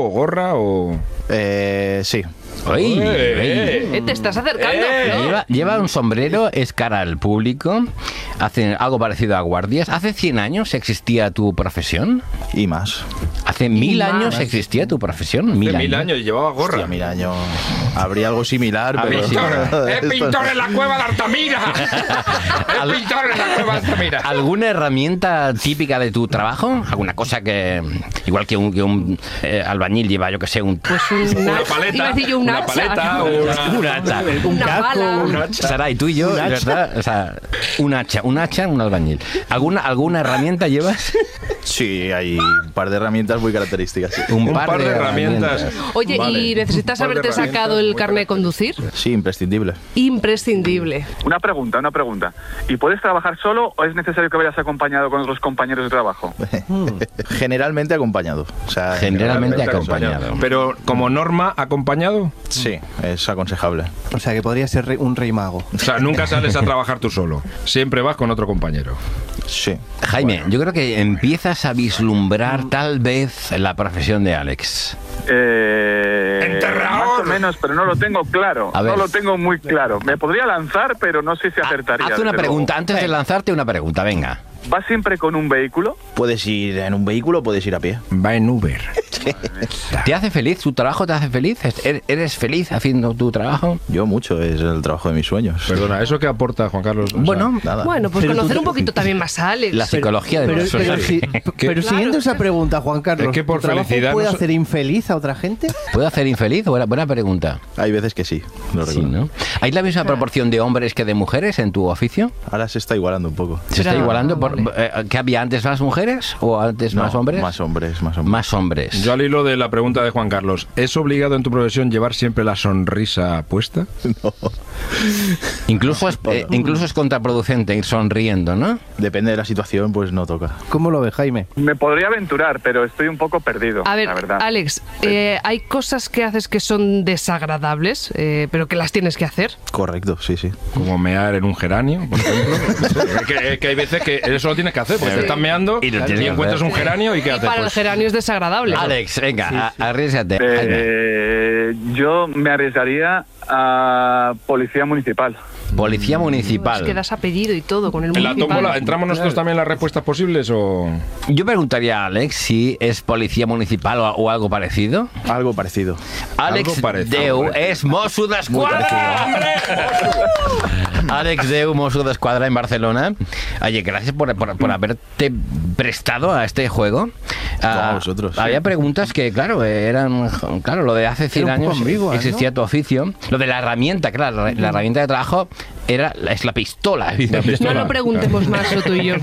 o gorra o...? Sí. Oye, Te estás acercando. lleva un sombrero, es cara al público, hace algo parecido a guardias. ¿Hace 100 años existía tu profesión? Y más. ¿Hace 1000 años existía tu profesión? Hace 1000 años y llevaba gorra. Hostia, 1000 años. Habría algo similar, pero... ¡Es pintor en la cueva de Altamira! ¡Es pintor en la cueva de Altamira! ¿Alguna herramienta típica de tu trabajo? ¿Alguna cosa que, igual que un albañil lleva, yo que sé, Pues una paleta, iba a decir yo un una hacha. paleta, un hacha? Un casco. Saray, tú y yo, ¿verdad? O sea, un hacha, un albañil. ¿Alguna herramienta llevas? Sí, hay un par de herramientas muy características. Sí. Un par de herramientas. Oye, Vale. ¿y necesitas Un par de haberte sacado el carnet de conducir? Sí, imprescindible. Imprescindible. Una pregunta. ¿Y puedes trabajar solo o es necesario que vayas acompañado con otros compañeros de trabajo? Generalmente acompañado. O sea, Generalmente acompañado. Pero como norma, ¿acompañado? Sí, es aconsejable. O sea, que podría ser un rey mago. O sea, nunca sales a trabajar tú solo. Siempre vas con otro compañero. Sí. Jaime, yo creo que empiezas a vislumbrar tal vez la profesión de Alex. ¡Enterrador! Más o menos, pero no lo tengo claro. A ver. No lo tengo muy claro. Me podría lanzar, pero no sé si acertaría. Haz una desde pregunta, luego. antes de lanzarte una pregunta, venga. ¿Vas siempre con un vehículo? Puedes ir en un vehículo o puedes ir a pie. Va en Uber. ¿Te hace feliz? ¿Tu trabajo te hace feliz? ¿Eres feliz haciendo tu trabajo? Yo mucho, es el trabajo de mis sueños. Perdona, ¿eso qué aporta, Juan Carlos? O sea, Bueno, Nada. Bueno, pues Pero conocer tú- un poquito también más a Alex. la psicología de los Pero siguiendo esa pregunta, Juan Carlos, Es que por ¿tu trabajo felicidad puede no so- hacer infeliz a otra gente? ¿Puede hacer infeliz? Buena pregunta. Hay veces que sí, lo Sí, reconozco. ¿no? ¿Hay la misma proporción de hombres que de mujeres en tu oficio? Ahora se está igualando un poco. ¿Se está Pero- igualando? vale. ¿Qué había antes más mujeres o antes más No, hombres? Más hombres. Más hombres. Yo al hilo de la pregunta de Juan Carlos, ¿es obligado en tu profesión llevar siempre la sonrisa puesta? Incluso es contraproducente ir sonriendo, ¿no? Depende de la situación, pues no toca. ¿Cómo lo ves, Jaime? Me podría aventurar, pero estoy un poco perdido, A ver, la verdad. Alex, hay cosas que haces que son desagradables, pero que las tienes que hacer. Correcto, sí. Como mear en un geranio, por ejemplo. Es que hay veces que eso lo tienes que hacer, porque te estás meando Y y, lo tienes que encuentras hacer. un geranio y ¿qué Y haces? para el Pues, geranio es desagradable. Alex, venga, arriésgate. Jaime. Yo me arriesgaría a policía municipal. Policía Es municipal. que das apellido y todo con el ¿en la municipal. tómbola entramos nosotros también en las respuestas posibles o...? Yo preguntaría a Alex si es policía municipal o algo parecido. Algo parecido. Alex parecido. Deu es Mosso d'Esquadra. Alex Deu, Mosso d'Esquadra en Barcelona. Oye, gracias por haberte prestado a este juego. A vosotros, sí. Había preguntas que, claro, eran... Claro, lo de hace 100 Era un poco años ambiguas, existía tu oficio. Lo de la herramienta, claro, la herramienta de trabajo es la pistola. No lo preguntemos más, tú y yo.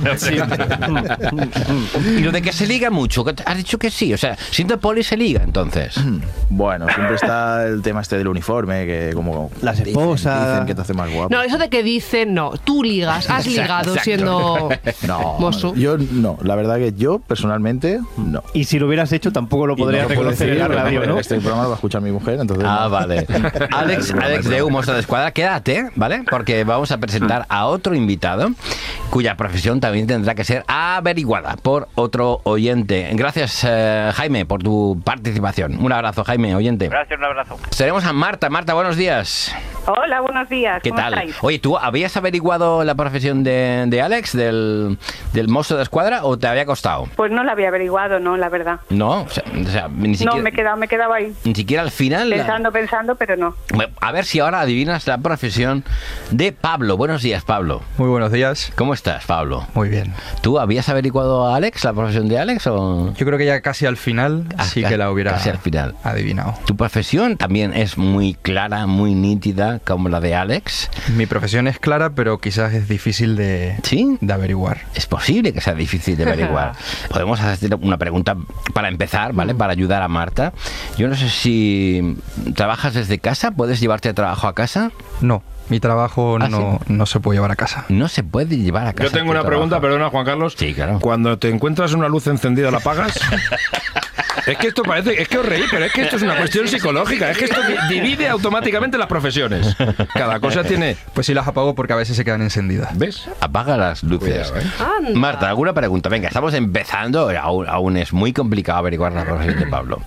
Y lo de que se liga mucho, que has dicho que sí. O sea, siendo poli se liga, entonces. Bueno, siempre está el tema este del uniforme, que como... Las esposas. Dicen que te hace más guapo. No, eso de que dicen, no, tú ligas, has ligado Exacto. siendo No, mozo. yo no. La verdad que yo, personalmente, no. Y si lo hubieras hecho, tampoco lo Y no podrías lo puedo reconocer en la decir, radio, ¿no? Este programa lo va a escuchar mi mujer, entonces... Ah, no. vale. Alex Deu, Mosso d'Esquadra, quédate, ¿vale? Porque vamos a presentar a otro invitado cuya profesión también tendrá que ser averiguada por otro oyente. Gracias, Jaime, por tu participación. Un abrazo, Jaime, oyente. Gracias, un abrazo. Tenemos a Marta. Marta, buenos días. Hola, buenos días. ¿Qué ¿Cómo tal? estáis? Oye, ¿tú habías averiguado la profesión de Alex, del Mosso d'Esquadra, o te había costado? Pues no la había averiguado, no, la verdad. No, o sea, ni siquiera, No, me quedaba ahí, ni siquiera al final. pensando, pero no. Bueno, a ver si ahora adivinas la profesión de Pablo. Buenos días, Pablo. Muy buenos días. ¿Cómo estás, Pablo? Muy bien. ¿Tú habías averiguado a Alex, la profesión de Alex, o...? Yo creo que ya casi al final sí que la hubiera Casi al final. adivinado. Tu profesión también es muy clara, muy nítida, como la de Alex. Mi profesión es clara, pero quizás es difícil de averiguar. Es posible que sea difícil de averiguar. Podemos hacer una pregunta para empezar, ¿vale? Para ayudar a Marta. Yo no sé si trabajas desde casa, ¿puedes llevarte el trabajo a casa? No, mi trabajo ¿Ah, no se puede llevar a casa. No se puede llevar a casa. Yo tengo tu una pregunta, trabajo. perdona, Juan Carlos. Sí, claro. Cuando te encuentras una luz encendida, ¿la apagas? Es que esto parece, es que os reís, pero es que esto es una cuestión psicológica. Es que esto divide automáticamente las profesiones. Cada cosa tiene. Pues sí las apago porque a veces se quedan encendidas. ¿Ves? Apaga las luces. Cuidado, Anda. Marta, ¿alguna pregunta? Venga, estamos empezando. Aún es muy complicado averiguar la profesión de Pablo.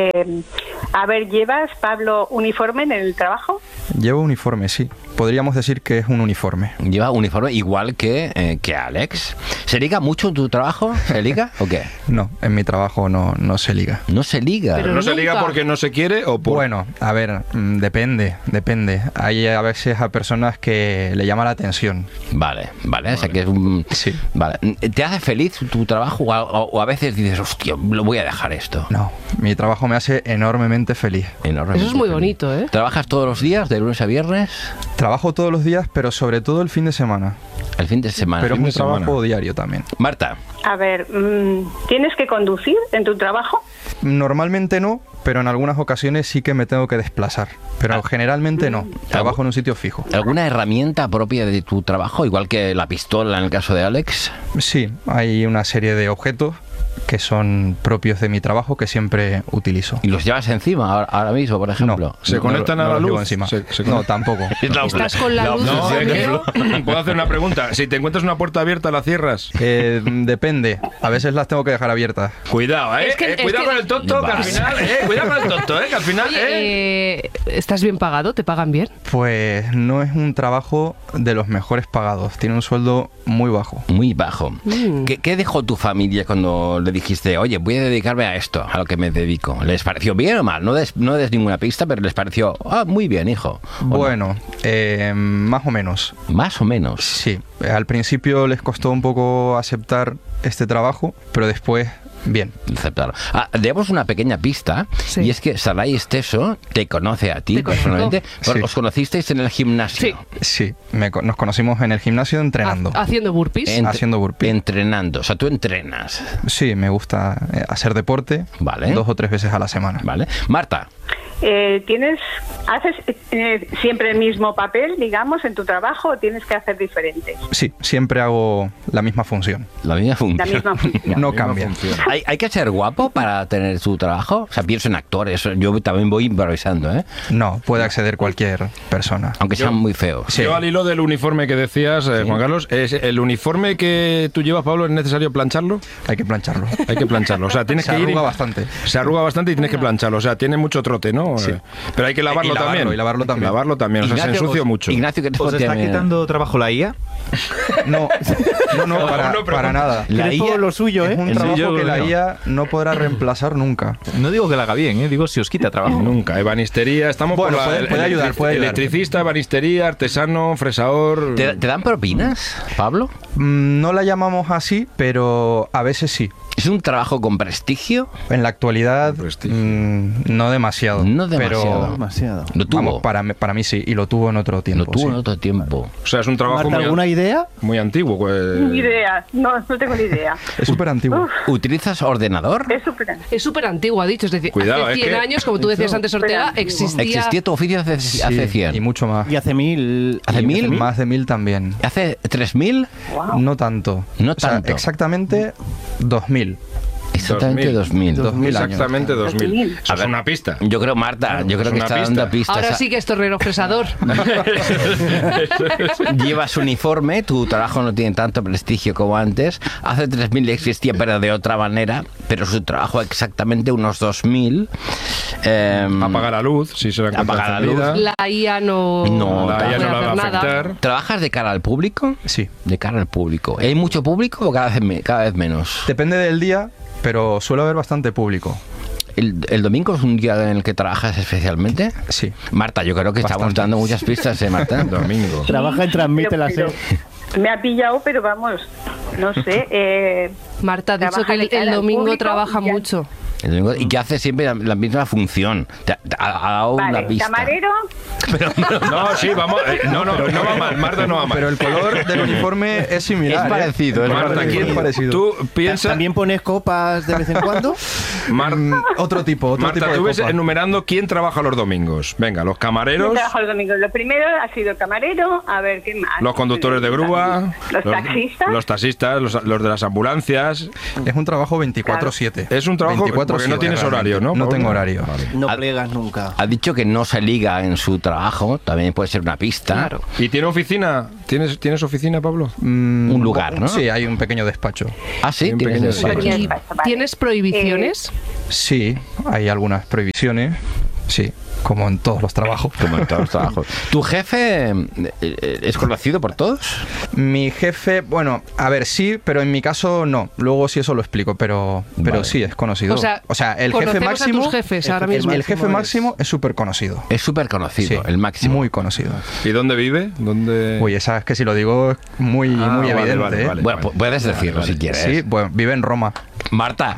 A ver, ¿llevas, Pablo, uniforme en el trabajo? Llevo uniforme, sí. Podríamos decir que es un uniforme. Lleva uniforme igual que Alex. ¿Se liga mucho en tu trabajo? ¿Se liga o qué? No, en mi trabajo no se liga. No se liga. Pero ¿No se liga nunca. porque no se quiere o por...? Bueno, a ver, depende. Hay a veces a personas que le llama la atención. Vale. O sea que es un... Sí. Vale. ¿Te hace feliz tu trabajo o a veces dices, hostia, lo voy a dejar esto? No, mi trabajo me hace enormemente feliz. Enormemente Eso es muy feliz. bonito, ¿eh? ¿Trabajas todos los días, de lunes a viernes? Trabajo todos los días, pero sobre todo el fin de semana. El fin de semana. Pero es fin un de semana. trabajo diario también. Marta, A ver, ¿tienes que conducir en tu trabajo? Normalmente no, pero en algunas ocasiones sí que me tengo que desplazar. Pero generalmente no. Trabajo en un sitio fijo. ¿alguna herramienta propia de tu trabajo, igual que la pistola en el caso de Alex? Sí, hay una serie de objetos que son propios de mi trabajo que siempre utilizo. ¿Y los llevas encima ahora mismo, por ejemplo? ¿Se conectan a la los luz? llevo encima. Se No, tampoco. Estás con la luz No, encendido. puedo hacer una pregunta. Si te encuentras una puerta abierta, ¿la cierras? Depende. A veces las tengo que dejar abiertas. Cuidado, Es que- es cuidado que- con el tonto, que al Vale. final, cuidado con el tonto, que al final, Oye, ¿estás bien pagado? ¿Te pagan bien? Pues no es un trabajo de los mejores pagados. Tiene un sueldo muy bajo. Muy bajo. ¿Qué dijo tu familia cuando le dijiste, oye, voy a dedicarme a esto, a lo que me dedico? ¿Les pareció bien o mal? No des ninguna pista, pero les pareció, muy bien, hijo. ¿O no? Bueno, más o menos. Más o menos. Sí, al principio les costó un poco aceptar este trabajo, pero después, bien. Aceptarlo. Demos una pequeña pista, Sí. y es que Saray Esteso te conoce a ti Te conozco. personalmente. Sí. Os conocisteis en el gimnasio. Sí. Sí, nos conocimos en el gimnasio entrenando. Haciendo burpees. Haciendo burpee. Entrenando. O sea, tú entrenas. Sí, me gusta hacer deporte Vale. 2 o 3 veces a la semana. ¿Vale? Marta, ¿Haces siempre el mismo papel, digamos, en tu trabajo o tienes que hacer diferentes? Sí, siempre hago la misma función. la misma función. La misma función. No cambia. ¿Hay que ser guapo para tener tu trabajo? O sea, pienso en actores. Yo también voy improvisando, ¿eh? No, puede acceder cualquier persona. Aunque sean muy feos. Sí. Yo al hilo del uniforme que decías, Juan Carlos, ¿el uniforme que tú llevas, Pablo, es necesario plancharlo? Hay que plancharlo. Hay que plancharlo. O sea, tienes Se que ir... arruga bastante. Se arruga bastante y tienes que plancharlo. O sea, tiene mucho trote, ¿no? Sí. Pero hay que lavarlo, Y lavarlo, también. y lavarlo también. Lavarlo también. O sea, se ensucia mucho. Ignacio, ¿qué te ¿Os está quitando trabajo la IA? No, para nada. La Es IA todo lo suyo, Es ¿eh? un Sí, trabajo yo que la creo. IA no podrá reemplazar nunca. No digo que la haga bien, digo si os quita trabajo. Nunca. Ebanistería, estamos Bueno, por la... puede ayudar, puede ayudar. Electricista, ebanistería, artesano, fresador... ¿Te dan propinas, Pablo? No la llamamos así, pero a veces sí. ¿Es un trabajo con prestigio? En la actualidad, Prestigio. no demasiado. No demasiado. Pero, Demasiado. ¿Lo tuvo? vamos, para mí sí, y lo tuvo en otro tiempo. Lo tuvo en sí. otro tiempo. O sea, es un trabajo Marta, ¿alguna idea? muy antiguo. pues. Ni idea, no tengo ni idea. Es súper antiguo. ¿Utilizas ordenador? Es súper... Es súper antiguo, ha dicho. Es decir, Cuidado, hace es 100 que- años, como tú decías antes, Ortega, Antiguo. existía... ¿Existía tu oficio hace Sí, 100? y mucho más. Y hace 1000. ¿Hace 1000? Más de 1000 también. ¿Hace 3000? No tanto. No O sea, tanto. exactamente 2000. Exactamente 2000. 2000 años. Exactamente 2000. 2000. Eso es una pista. Yo creo, Marta, yo es creo que una está pista. dando pistas. Ahora sí que es tornero fresador. Llevas uniforme, tu trabajo no tiene tanto prestigio como antes. Hace 3000 existía, pero de otra manera. Pero su trabajo exactamente unos 2000. Apagar la luz, si se la encuentra Apagar la luz. encendida. La IA no, No, La IA puede no la va a hacer nada. afectar. ¿Trabajas de cara al público? Sí. De cara al público. ¿Hay mucho público o cada vez menos? Depende del día, pero suele haber bastante público. ¿El domingo es un día en el que trabajas especialmente? Sí. Marta, yo creo que estamos Bastante. dando muchas pistas, Marta? Domingo. Trabaja en Transmite la Pero- me ha pillado, pero vamos, no sé. Marta ha dicho Trabaja que de cara el al domingo público trabaja y ya. mucho. El domingo- y que hace siempre la misma función. Te ha dado una Vale, pista. camarero, No, sí, vamos. No va mal. Marta no va mal. Pero el color del uniforme es similar. Es parecido, es Marta, parecido. ¿quién? parecido. Tú piensas. ¿También pones copas de vez en cuando? Otro tipo Marta, de tú ves copa. enumerando quién trabaja los domingos. Venga, los yo camareros, trabajo el domingo. Lo primero ha sido camarero, a ver qué más. los conductores de grúa, Los taxistas. los taxistas, los de las ambulancias. Es un trabajo 24/7. Es un trabajo nosotros Porque no sí, tienes realmente. horario, ¿no? No Pablo? tengo horario. Vale. No pliegas nunca. Ha dicho que no se liga en su trabajo, también puede ser una pista. Claro. ¿Y tiene oficina? ¿Tienes oficina, Pablo? Un lugar, ¿no? Sí, hay un pequeño despacho. Ah, sí, Un tienes pequeño despacho. despacho. ¿Y Vale. tienes prohibiciones? Sí, hay algunas prohibiciones. Sí, como en todos los trabajos. Como en todos los trabajos. ¿Tu jefe es conocido por todos? Mi jefe, bueno, a ver, sí, pero en mi caso no. Luego sí eso lo explico, pero Vale. sí es conocido. O sea, el jefe conocemos máximo. a tus jefes ahora mismo. El jefe máximo es súper conocido. Es súper conocido, Sí, el máximo. Muy conocido. ¿Y dónde vive? ¿Dónde? Uy, esa es que si lo digo es muy Vale, evidente. vale, ¿eh? vale. Bueno, puedes decirlo si quieres. Sí, bueno, vive en Roma. Marta.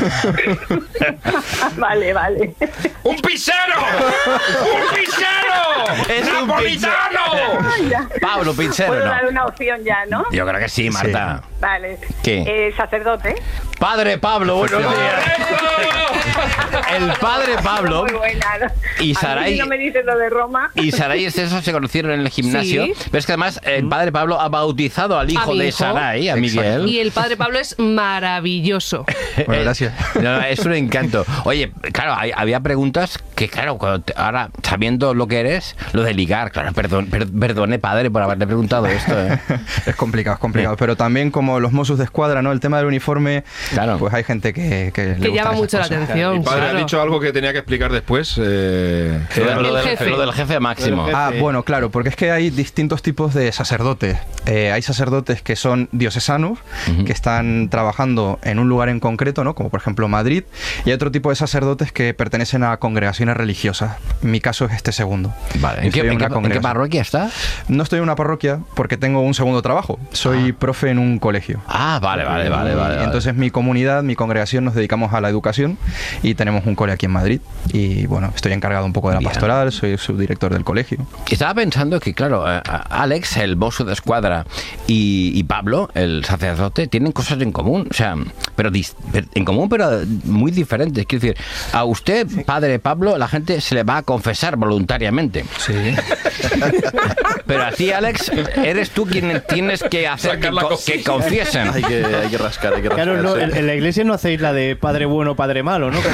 Vale, vale. ¡Un pisero! ¡Un pisero! Es un ¡Napolitano! Ya. Pablo Pincero, Puedo no. dar una opción ya, ¿no? Yo creo que sí, Marta. Vale. ¿Qué? Sacerdote. Padre Pablo, buenos días. El padre Pablo Muy buena, ¿no? y A mí Saray. si no me dices lo de Roma. Y Saray y César se conocieron en el gimnasio. Sí. Pero es que además el padre Pablo ha bautizado al hijo mi de hijo. Saray, a Miguel. Y el padre Pablo es maravilloso. Bueno, gracias. No, es un encanto. Oye, claro, había preguntas que, claro, ahora, sabiendo lo que eres, lo de ligar, claro, perdone, padre, por haberle preguntado esto, ¿eh? Es complicado, Pero también como los Mossos de Escuadra, ¿no? El tema del uniforme, Claro. pues hay gente que le Que gustan llama esas mucho la cosas. atención. Mi padre claro. ha dicho algo que tenía que explicar después. Lo El jefe. del jefe máximo. Ah, bueno, claro, porque es que hay distintos tipos de sacerdotes. Hay sacerdotes que son diocesanos, que están trabajando en un lugar en concreto, ¿no? Como por ejemplo Madrid, y hay otro tipo de sacerdotes que pertenecen a congregaciones religiosas. Mi caso es este segundo. Vale. Yo ¿En qué, estoy en una qué congregación. parroquia estás? No estoy en una parroquia porque tengo un segundo trabajo. Soy profe en un colegio. Ah, vale. Y entonces mi comunidad, mi congregación, nos dedicamos a la educación y tenemos un cole aquí en Madrid. Y bueno, estoy encargado un poco de la Bien. pastoral, soy subdirector del colegio. Estaba pensando que, claro, Alex, el mozo de escuadra, y Pablo, el sacerdote, tienen cosas en común. O sea, pero en común, pero muy diferentes. Quiero decir, a usted, padre Pablo, la gente se le va a confesar voluntariamente. Sí. Pero a ti, Alex, eres tú quien tienes que hacer Sacar la cosilla. que confiesen. Hay que rascar, Claro, no, sí. en la iglesia no hacéis la de padre bueno, padre malo, ¿no?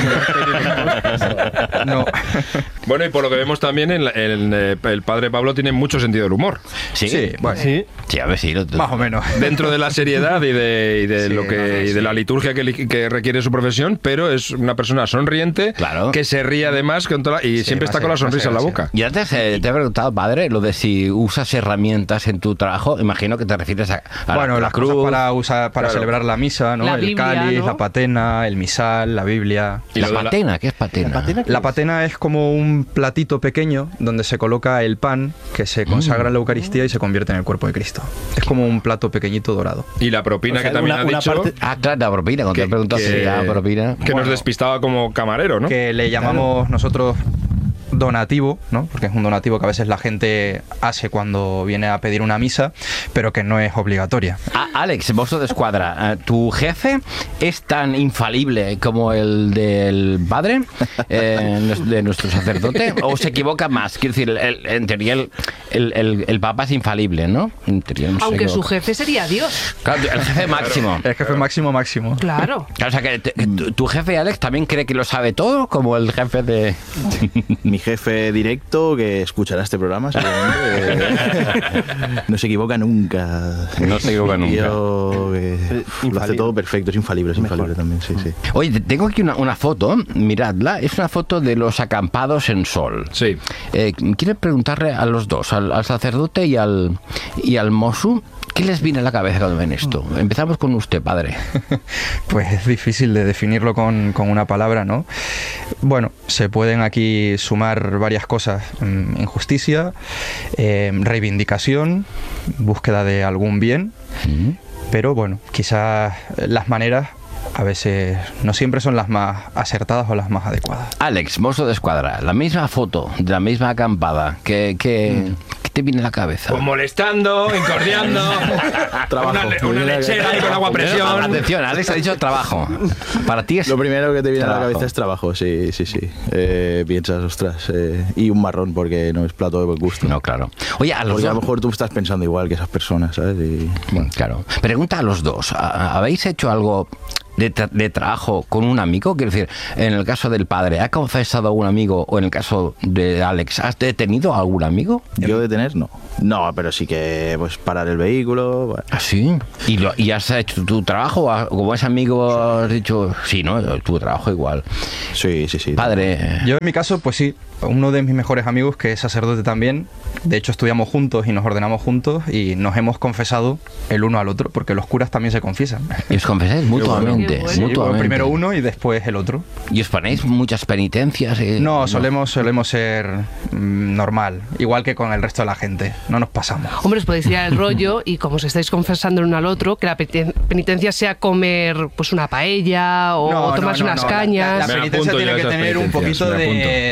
No. Bueno, y por lo que vemos también, el padre Pablo tiene mucho sentido del humor. Sí, Bueno, Sí. Sí, a ver si más o menos. Dentro de la seriedad y de Sí, lo que no, no, y de la liturgia que requiere su profesión, pero es una persona sonriente, Claro. que se ríe además y siempre va está a con la ser, va a sonrisa ser en la así. boca. Y antes te he preguntado, padre, lo de si usas herramientas en tu trabajo. Imagino que te refieres a Bueno, la las cruz. cosas para usar, para Claro. celebrar la misa, ¿no? La El Biblia, cáliz, ¿no? la patena, el misal, la Biblia. Y La lo de patena, ¿qué es patena? La patena es como un platito pequeño donde se coloca el pan que se consagra en la Eucaristía y se convierte en el cuerpo de Cristo. Es como un plato pequeñito dorado. Y la propina O sea, que también una- ha una dicho parte- Ah, claro, la propina. Cuando te he preguntado si la propina. que nos despistaba como camarero, ¿no? Que le llamamos nosotros donativo, ¿no? Porque es un donativo que a veces la gente hace cuando viene a pedir una misa, pero que no es obligatoria. Alex, mozo de escuadra, ¿tu jefe es tan infalible como el del padre de nuestro sacerdote? ¿O se equivoca más? Quiero decir, en teoría el papa es infalible, ¿no? En teoría no se Aunque su equivoca. jefe sería Dios. Claro, el jefe máximo. El jefe máximo. Claro. Claro, o sea, que tu jefe, Alex, también cree que lo sabe todo, como el jefe de... Mi jefe directo, que escuchará este programa, seguramente, no se equivoca nunca. No se equivoca nunca. Lo hace Infalible. todo perfecto, es infalible también, sí, sí. Oye, tengo aquí una foto, miradla, es una foto de los acampados en Sol. Sí. Quiero preguntarle a los dos, al sacerdote y al mozo, ¿qué les viene a la cabeza cuando ven esto? Empezamos con usted, padre. Pues es difícil de definirlo con una palabra, ¿no? Bueno, se pueden aquí sumar varias cosas. Injusticia, reivindicación, búsqueda de algún bien, pero bueno, quizás las maneras a veces no siempre son las más acertadas o las más adecuadas. Alex, mozo de escuadra, la misma foto de la misma acampada, ¿qué te viene a la cabeza? Pues molestando, incordiando, Trabajo. una lechera ahí con agua a presión. Atención, Alex ha dicho trabajo. Para ti es... Lo primero que te viene a la Trabajo. cabeza es trabajo, sí. Piensas, ostras, y un marrón porque no es plato de buen gusto. No, claro. Oye, a los Porque a lo dos... mejor tú estás pensando igual que esas personas, ¿sabes? Y, bueno, Claro. Pregunta a los dos. ¿Habéis hecho algo de trabajo con un amigo? Quiero decir, en el caso del padre, ¿ha confesado a un amigo? O en el caso de Alex, ¿has detenido a algún amigo? Yo detener, no. No, pero sí que pues parar el vehículo. Bueno. ¿Ah, sí? ¿Y has hecho tu trabajo? Como es amigo, has dicho, sí, ¿no? Tu trabajo igual. Sí. Padre. Yo en mi caso, pues sí, uno de mis mejores amigos, que es sacerdote también, de hecho estudiamos juntos y nos ordenamos juntos y nos hemos confesado el uno al otro, porque los curas también se confiesan. ¿Y os confesáis mutuamente? Qué bueno. Sí, mutuamente. primero uno y después el otro. ¿Y os ponéis muchas penitencias? No, solemos ser normal, igual que con el resto de la gente, no nos pasamos. Hombre, os podéis ir al rollo y como os estáis confesando el uno al otro, que la penitencia sea comer pues una paella o tomarse unas cañas. La Me penitencia apunto tiene yo a que esas tener un penitencias, poquito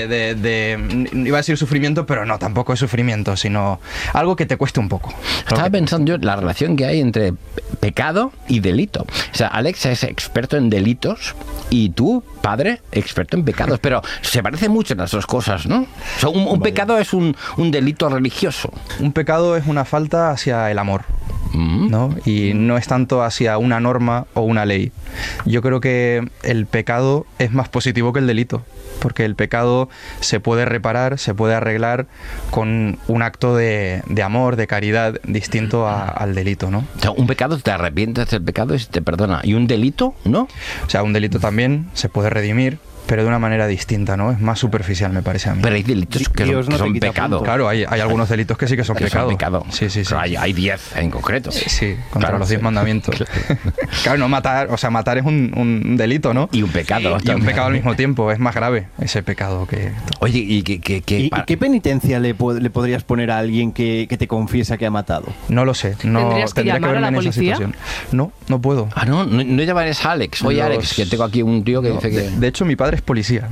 me iba a decir sufrimiento, pero no, tampoco es sufrimiento, sino algo que te cueste un poco. Estaba pensando yo la relación que hay entre pecado y delito. O sea, Alex es experto en delitos y tú, padre, experto en pecados. Pero se parecen mucho las dos cosas, ¿no? O sea, un pecado es un delito religioso. Un pecado es una falta hacia el amor, ¿no? Y no es tanto hacia una norma o una ley. Yo creo que el pecado es más positivo que el delito, porque el pecado se puede reparar, se puede arreglar con un acto de amor, de caridad, distinto al delito, ¿no? O sea, un pecado, te arrepientes del pecado y se te perdona. ¿Y un delito, no? O sea, un delito también se puede redimir, pero de una manera distinta, ¿no? Es más superficial, me parece a mí. Pero hay delitos que Dios son, no que te son quita pecado. puntos. Claro, hay algunos delitos que sí que son Que son pecado. pecado. Sí. Pero hay 10 en concreto. Sí, contra Claro, los 10 sí. mandamientos. Claro, no matar, o sea, matar es un delito, ¿no? Y un pecado. Y un también. pecado al mismo tiempo, es más grave ese pecado que... Oye, ¿y ¿Qué penitencia le podrías poner a alguien que te confiesa que ha matado? No lo sé, no ¿Tendrías que tendría que llamar a verme la en esa policía? situación. No puedo. Ah, no llamarías a Alex. Oye, Los- Alex, que tengo aquí un tío que No, dice que... de hecho, mi padre es policía.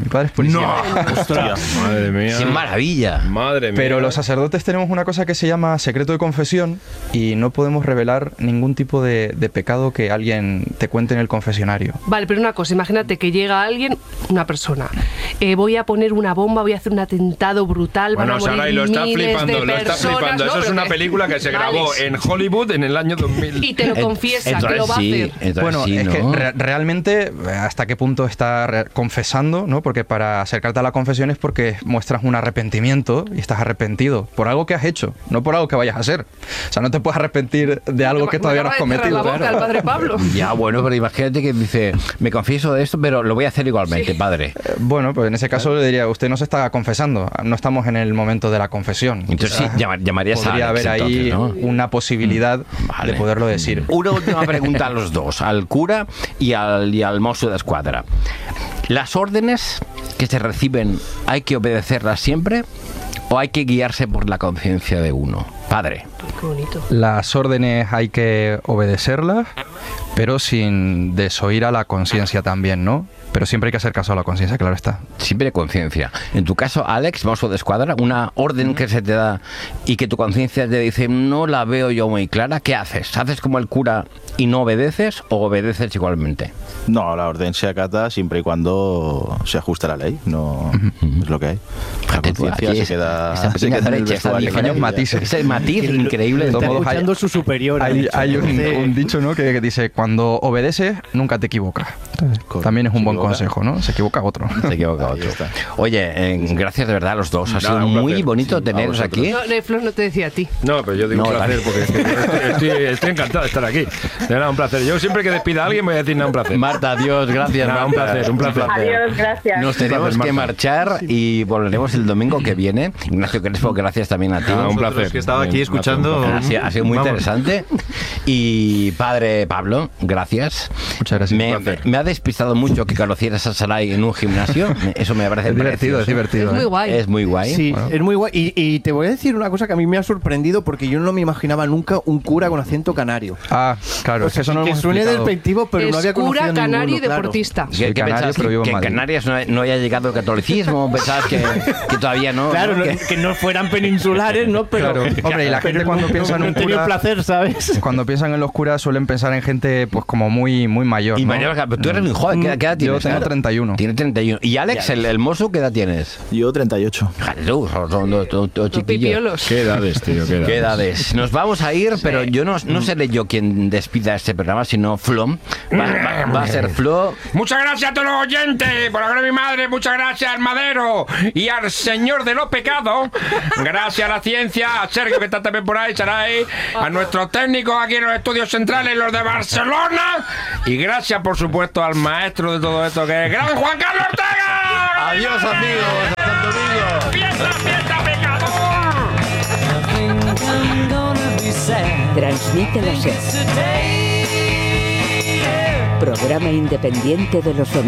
No. Madre mía. ¡Qué maravilla! Madre mía. Pero los sacerdotes tenemos una cosa que se llama secreto de confesión y no podemos revelar ningún tipo de pecado que alguien te cuente en el confesionario. Vale, pero una cosa, imagínate que llega alguien, una persona, voy a poner una bomba, voy a hacer un atentado brutal, Bueno, van a morir Saray, lo está miles flipando, de lo está personas, flipando. ¿no? Eso es Pero una que- película que se grabó Alex, en Hollywood en el año 2000. y te lo confiesa, que lo va a sí, hacer. entonces Bueno, sí, es ¿no? que realmente hasta qué punto está confesando, ¿no? Porque para acercarte a la confesión es porque muestras un arrepentimiento y estás arrepentido por algo que has hecho, no por algo que vayas a hacer. O sea, no te puedes arrepentir de algo que todavía no has Me acaba de cerrar cometido. la boca el padre Pablo. Ya, bueno, pero imagínate que dice, me confieso de esto, pero lo voy a hacer igualmente, padre. Bueno, pues en ese caso le diría, usted no se está confesando, no estamos en el momento de la confesión. Entonces sí, llamarías a Podría Alex, haber ahí entonces, ¿no? una posibilidad Vale. de poderlo decir. Una última pregunta a los dos, al cura y al mozo de escuadra. ¿Las órdenes que se reciben hay que obedecerlas siempre o hay que guiarse por la conciencia de uno? Padre. Qué bonito. Las órdenes hay que obedecerlas, pero sin desoír a la conciencia también, ¿no? Pero siempre hay que hacer caso a la conciencia, claro está. Siempre conciencia. En tu caso, Alex, mozo de escuadra, una orden que se te da y que tu conciencia te dice no la veo yo muy clara, ¿qué haces? ¿Haces como el cura y no obedeces o obedeces igualmente? No, la orden se acata siempre y cuando se ajuste a la ley. No es lo que hay. La Fíjate tú, conciencia aquí se es- queda, esta se pequeña queda en el derecha, esta vestuario. diferencia. matices. Ese matiz increíble. De todos Está modos, escuchando su superior. ha Hay, dicho. hay Entonces, un dicho, ¿no? que dice, cuando obedeces, nunca te equivocas. Entonces, también es un Se buen equivoca. consejo, ¿no? Se equivoca otro. Se equivoca Ahí otro. está. Oye, gracias de verdad a los dos. Ha Nada, sido un muy placer. bonito Sí, teneros a aquí. No, Flor no te decía a ti. No, pero yo digo No, un placer vale. porque estoy encantado de estar aquí. De verdad, un placer. Yo siempre que despida a alguien voy a decir nada, un placer. Marta, adiós, gracias. Nada, un Marta. placer, un placer. Adiós, gracias. Nos tenemos placer, que Marta. marchar y volveremos el domingo que viene. Ignacio Crespo, gracias también a ti. Nada, un Vosotros placer. que estaba aquí Bien, escuchando. Ha sido muy Vamos. interesante. Y padre Pablo, gracias. Muchas gracias. Me, Un placer. me ha despistado mucho que conocieras a Saray en un gimnasio. Eso me parece Es divertido, es precioso. divertido. Es muy guay. Es muy guay. Sí, Bueno. es muy guay. Y te voy a decir una cosa que a mí me ha sorprendido porque yo no me imaginaba nunca un cura con acento canario. Ah, claro, O es que sea, eso no lo que hemos suene explicado. despectivo, pero no había es cura, conocido canario y ninguno, claro. deportista. Soy ¿Qué canario, pensabas? pero vivo en ¿Que en Madrid. Canarias no haya llegado el catolicismo? ¿Pensabas que todavía no? Claro, ¿no? que no fueran peninsulares, ¿no? Pero, Claro. Hombre, y la gente pero cuando piensa en no un he tenido cura- placer, ¿sabes? Cuando piensan en los curas suelen pensar en gente pues como muy mayor, Y ¿no? María, pero tú eres muy joven. ¿Qué edad Yo tienes? Tengo 31. Tiene 31. ¿Y Alex, el mozo, qué edad tienes? Yo 38. Tú, son dos chiquillos. Pipiolos. ¿Qué edades, tío? ¿Qué edades? Nos vamos a ir, pero yo no seré yo quien despida este programa, sino Flo. Va a ser Flo. Muchas gracias a todos los oyentes, por la gloria de mi madre, muchas gracias al Madero y al Señor de los Pecados, gracias a la ciencia, a Sergio que está también por ahí, Saray, a nuestros técnicos aquí en los estudios centrales, los de Barcelona, y gracias por supuesto al maestro de todo esto que es gran Juan Carlos Ortega. Adiós amigos, hasta el domingo. ¡Fiesta, fiesta, pecador! Transmite la SER. Programa independiente de los